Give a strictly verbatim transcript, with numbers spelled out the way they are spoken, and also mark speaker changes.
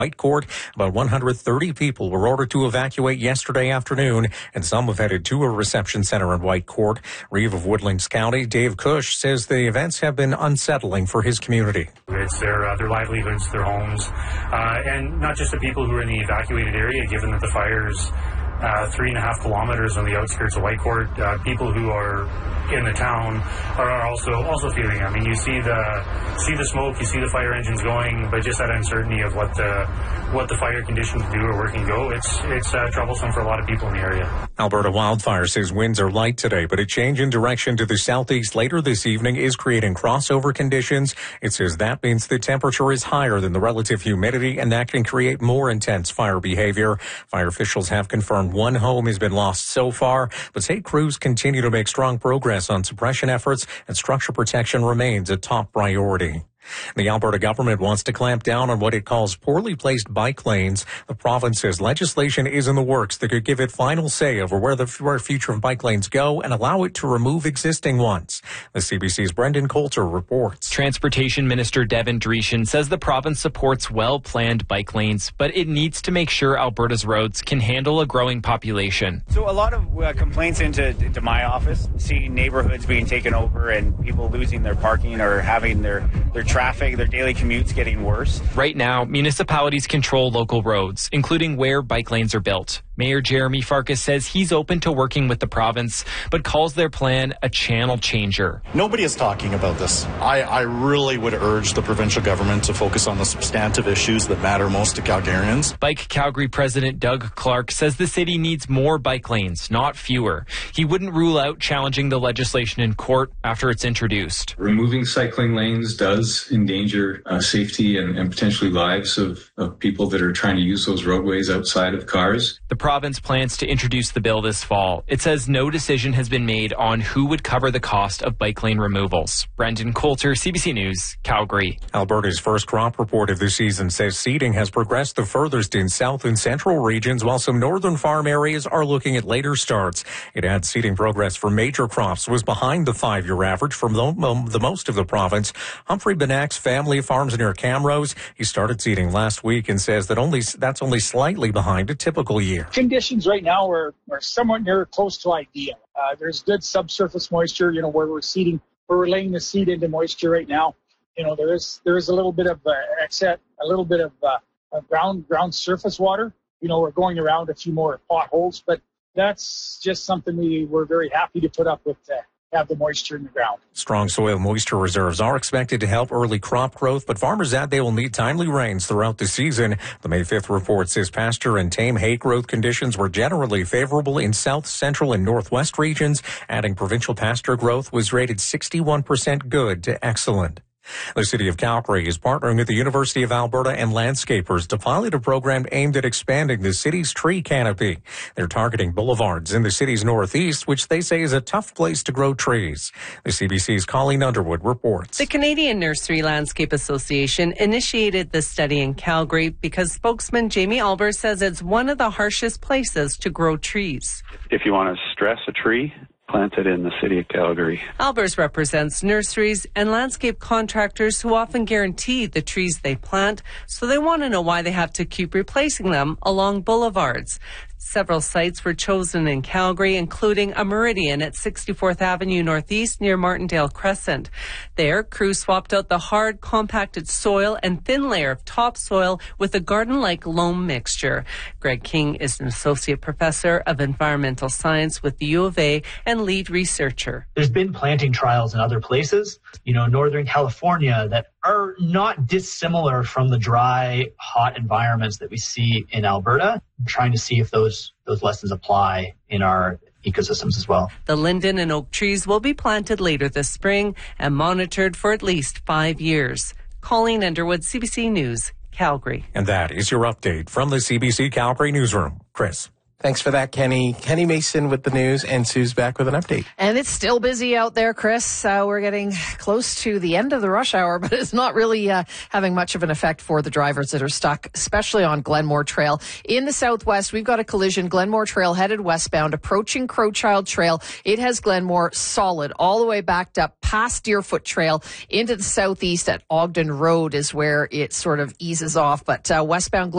Speaker 1: Whitecourt. About one hundred thirty people were ordered to evacuate yesterday afternoon, and some have headed to a reception center in Whitecourt. Reeve of Woodlands County, Dave Cush, says the events have been unsettling for his community.
Speaker 2: It's their uh, their livelihoods, their homes, uh, and not just the people who are in the evacuated area, given that the fires uh, three and a half kilometers on the outskirts of Whitecourt. Uh, people who are in the town are, are also also feeling it. I mean, you see the see the smoke, you see the fire engines going, but just that uncertainty of what the what the fire conditions do or where can go, it's it's uh, troublesome for a lot of people in the area.
Speaker 1: Alberta Wildfire says winds are light today, but a change in direction to the southeast later this evening is creating crossover conditions. It says that means the temperature is higher than the relative humidity, and that can create more intense fire behavior. Fire officials have confirmed one home has been lost so far, but say crews continue to make strong progress on suppression efforts, and structure protection remains a top priority. The Alberta government wants to clamp down on what it calls poorly placed bike lanes. The province says legislation is in the works that could give it final say over where the where future of bike lanes go and allow it to remove existing ones. The C B C's Brendan Coulter reports.
Speaker 3: Transportation Minister Devin Dreeshen says the province supports well-planned bike lanes, but it needs to make sure Alberta's roads can handle a growing population.
Speaker 4: So a lot of uh, complaints into, into my office, seeing neighborhoods being taken over and people losing their parking or having their, their traffic, their daily commutes getting worse.
Speaker 3: Right now, municipalities control local roads, including where bike lanes are built. Mayor Jeremy Farkas says he's open to working with the province, but calls their plan a channel changer.
Speaker 5: Nobody is talking about this. I, I really would urge the provincial government to focus on the substantive issues that matter most to Calgarians.
Speaker 3: Bike Calgary President Doug Clark says the city needs more bike lanes, not fewer. He wouldn't rule out challenging the legislation in court after it's introduced.
Speaker 6: Removing cycling lanes does endanger uh, safety and, and potentially lives of, of people that are trying to use those roadways outside of cars.
Speaker 3: The province plans to introduce the bill this fall. It says no decision has been made on who would cover the cost of bike lane removals. Brendan Coulter, C B C News, Calgary.
Speaker 1: Alberta's first crop report of the season says seeding has progressed the furthest in south and central regions, while some northern farm areas are looking at later starts. It adds seeding progress for major crops was behind the five-year average from the, the most of the province. Humphrey Benak's family farms near Camrose. He started seeding last week and says that only that's only slightly behind a typical year.
Speaker 7: Conditions right now are, are somewhat near close to ideal. Uh, there's good subsurface moisture, you know, where we're seeding, where we're laying the seed into moisture right now. You know, there is there is a little bit of uh, except a little bit of uh, uh, ground ground surface water. You know, we're going around a few more potholes, but that's just something we were very happy to put up with. Uh, have the moisture in the ground.
Speaker 1: Strong soil moisture reserves are expected to help early crop growth, but farmers add they will need timely rains throughout the season. The May fifth report says pasture and tame hay growth conditions were generally favorable in south, central, and northwest regions. Adding provincial pasture growth was rated sixty-one percent good to excellent. The City of Calgary is partnering with the University of Alberta and landscapers to pilot a program aimed at expanding the city's tree canopy. They're targeting boulevards in the city's northeast, which they say is a tough place to grow trees. The C B C's Colleen Underwood reports.
Speaker 8: The Canadian Nursery Landscape Association initiated this study in Calgary because spokesman Jamie Albers says it's one of the harshest places to grow trees.
Speaker 9: If you want to stress a tree, planted in the city of Calgary.
Speaker 8: Albers represents nurseries and landscape contractors who often guarantee the trees they plant, so they want to know why they have to keep replacing them along boulevards. Several sites were chosen in Calgary, including a Meridian at sixty-fourth Avenue Northeast near Martindale Crescent. There, crews swapped out the hard, compacted soil and thin layer of topsoil with a garden-like loam mixture. Greg King is an associate professor of environmental science with the U of A and lead researcher.
Speaker 10: There's been planting trials in other places, you know, Northern California, that are not dissimilar from the dry, hot environments that we see in Alberta. I'm trying to see if those those lessons apply in our ecosystems as well.
Speaker 8: The linden and oak trees will be planted later this spring and monitored for at least five years. Colleen Underwood, C B C News, Calgary.
Speaker 1: And that is your update from the C B C Calgary newsroom. Chris.
Speaker 11: Thanks for that, Kenny. Kenny Mason with the news, and Sue's back with an update.
Speaker 12: And it's still busy out there, Chris. Uh, we're getting close to the end of the rush hour, but it's not really uh, having much of an effect for the drivers that are stuck, especially on Glenmore Trail. In the southwest, we've got a collision. Glenmore Trail headed westbound, approaching Crowchild Trail. It has Glenmore solid, all the way backed up past Deerfoot Trail into the southeast at Ogden Road is where it sort of eases off. But uh, westbound